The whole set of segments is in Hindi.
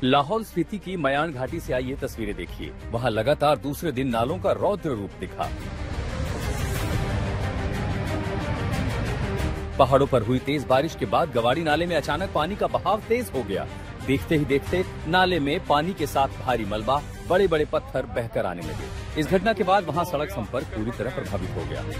लाहौल स्पीति की मयान घाटी से आई ये तस्वीरें देखिए। वहां लगातार दूसरे दिन नालों का रौद्र रूप दिखा। पहाड़ों पर हुई तेज बारिश के बाद गवाड़ी नाले में अचानक पानी का बहाव तेज हो गया। देखते ही देखते नाले में पानी के साथ भारी मलबा, बड़े बड़े पत्थर बहकर आने लगे। इस घटना के बाद वहां सड़क संपर्क पूरी तरह प्रभावित हो गया।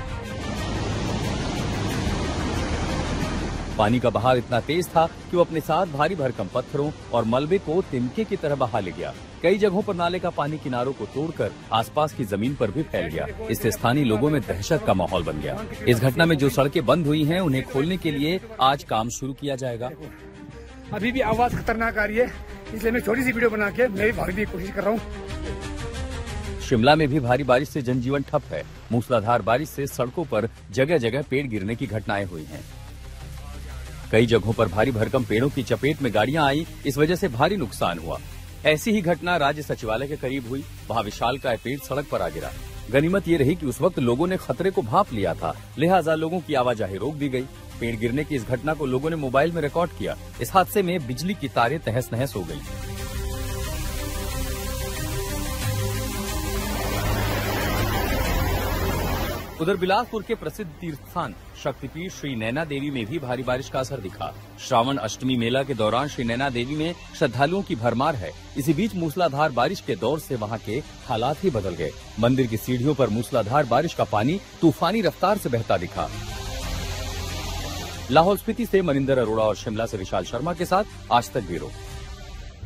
पानी का बहाव इतना तेज था कि वो अपने साथ भारी भरकम पत्थरों और मलबे को तिनके की तरह बहा ले गया। कई जगहों पर नाले का पानी किनारों को तोड़कर आसपास की जमीन पर भी फैल गया। इससे स्थानीय लोगों में दहशत का माहौल बन गया। इस घटना में जो सड़कें बंद हुई हैं, उन्हें खोलने के लिए आज काम शुरू किया जाएगा। अभी भी आवाज खतरनाक आ रही है, इसलिए मैं छोटी सी वीडियो बना के मैं भी भागने की कोशिश कर रहा हूँ। शिमला में भी भारी बारिश से जनजीवन ठप है। मूसलाधार बारिश से सड़कों पर जगह जगह पेड़ गिरने की घटनाएं हुई हैं। कई जगहों पर भारी भरकम पेड़ों की चपेट में गाड़ियां आई, इस वजह से भारी नुकसान हुआ। ऐसी ही घटना राज्य सचिवालय के करीब हुई। वहां विशालकाय पेड़ सड़क पर आ गिरा। गनीमत ये रही कि उस वक्त लोगों ने खतरे को भांप लिया था, लिहाजा लोगों की आवाजाही रोक दी गई। पेड़ गिरने की इस घटना को लोगों ने मोबाइल में रिकॉर्ड किया। इस हादसे में बिजली की तारें तहस नहस हो गई। उधर बिलासपुर के प्रसिद्ध तीर्थ स्थान शक्तिपीठ श्री नैना देवी में भी भारी बारिश का असर दिखा। श्रावण अष्टमी मेला के दौरान श्री नैना देवी में श्रद्धालुओं की भरमार है। इसी बीच मूसलाधार बारिश के दौर से वहां के हालात ही बदल गए। मंदिर की सीढ़ियों पर मूसलाधार बारिश का पानी तूफानी रफ्तार से बहता दिखा। लाहौल स्पीति से मनिंदर अरोड़ा और शिमला से विशाल शर्मा के साथ आज तक ब्यूरो।